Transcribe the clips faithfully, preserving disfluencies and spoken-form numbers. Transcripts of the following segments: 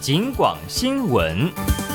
警广新闻。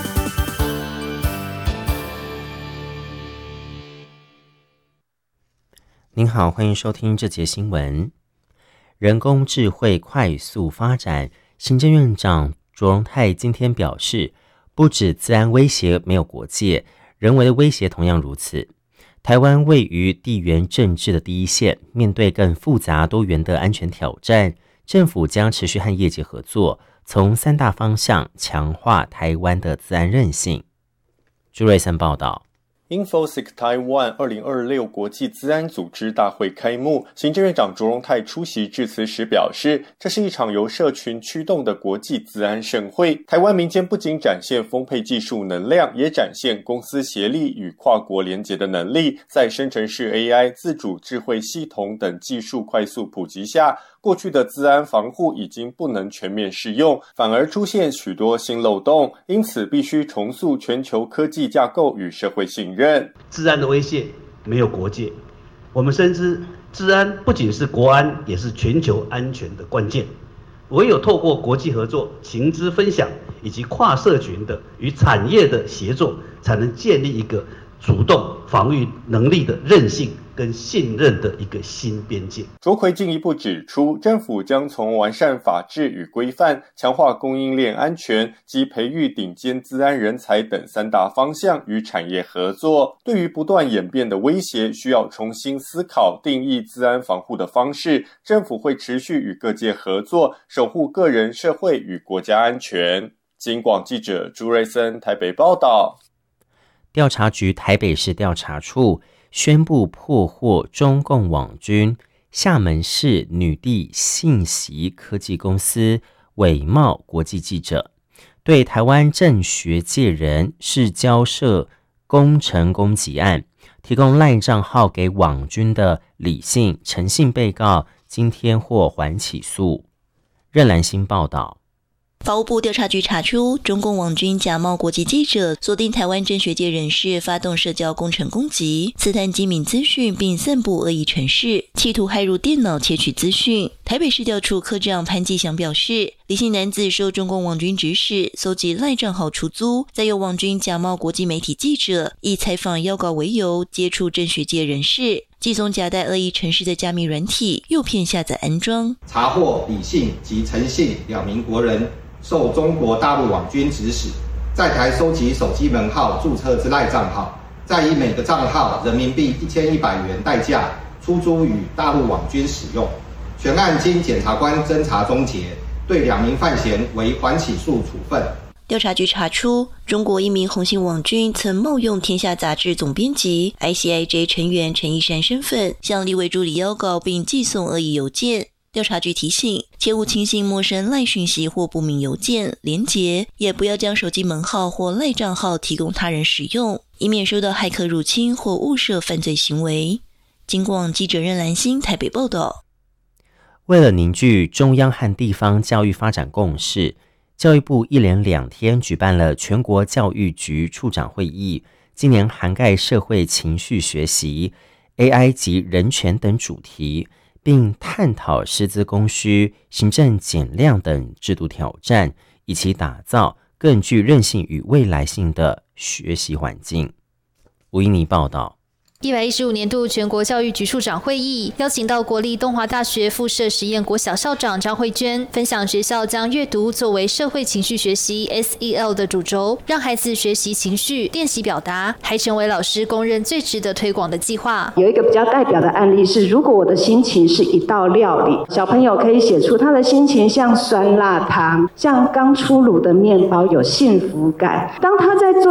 您好，欢迎收听这节新闻。人工智慧快速发展，行政院长卓荣泰今天表示，不止资安威胁没有国界，人为的威胁同样如此。台湾位于地缘政治的第一线，面对更复杂多元的安全挑战，政府将持续和业界合作，从三大方向强化台湾的资安韧性。朱瑞森报道。 InfoSec Taiwan 二零二六国际资安组织大会开幕，行政院长卓荣泰出席致辞时表示，这是一场由社群驱动的国际资安盛会。台湾民间不仅展现丰沛技术能量，也展现公司协力与跨国连结的能力。在生成式 A I、自主智慧系统等技术快速普及下，过去的资安防护已经不能全面适用，反而出现许多新漏洞，因此必须重塑全球科技架构与社会信任。 治安的威胁没有国界，我们深知治安不仅是国安，也是全球安全的关键。唯有透过国际合作、情资分享以及跨社群的与产业的协作，才能建立一个主动防御能力的韧性跟信任的一个新边界。 卓奎进一步指出，政府将从完善法制与规范、强化供应链安全及培育顶尖资安人才等三大方向与产业合作。对于不断演变的威胁，需要重新思考定义资安防护的方式。政府会持续与各界合作，守护个人、社会与国家安全。警广记者朱瑞森台北报道。 调查局台北市调查处宣布破获中共网军厦门市女帝信息科技公司伪冒国际记者，对台湾正学界人是交涉工程攻击案提供赖账号给网军的李姓、陈姓被告，今天获缓起诉。任兰新报道。 法务部调查局查出，中共网军假冒国际记者，锁定台湾政学界人士，发动社交工程攻击，刺探机敏资讯，并散布恶意程式，企图骇入电脑窃取资讯。台北市调处科长潘继祥表示，李姓男子受中共网军指使，搜集赖账号出租，再由网军假冒国际媒体记者，以采访邀稿为由，接触政学界人士，寄送夹带恶意程式的加密软体，诱骗下载安装。 查获李姓及陈姓两名国人，受中国大陆网军指使，在台收集手机门号注册之赖账号，再以每个账号人民币一千一百元代价出租与大陆网军使用。全案经检察官侦查终结，对两名犯嫌为缓起诉处分。 调查局查出，中国一名红姓网军曾冒用《天下》杂志总编辑 I C I J 成员陈一山身份，向立委助理邀稿并寄送恶意邮件。调查局提醒，切勿轻信陌生赖讯息或不明邮件、连结，也不要将手机门号或赖账号提供他人使用，以免受到骇客入侵或误涉犯罪行为。警广记者任兰心台北报道。 为了凝聚中央和地方教育发展共识，教育部一连两天举办了全国教育局处长会议，今年涵盖社会情绪学习、A I 及人权等主题，并探讨师资供需、行政减量等制度挑战，以及打造更具韧性与未来性的学习环境。吴依妮报道。 一百一十五年度全国教育局处长会议邀请到国立东华大学附设实验国小校长张慧娟，分享学校将阅读作为社会情绪学习 S E L 的主轴，让孩子学习情绪、练习表达，还成为老师公认最值得推广的计划。 有一个比较代表的案例是，如果我的心情是一道料理，小朋友可以写出他的心情像酸辣汤，像刚出炉的面包，有幸福感。当他在做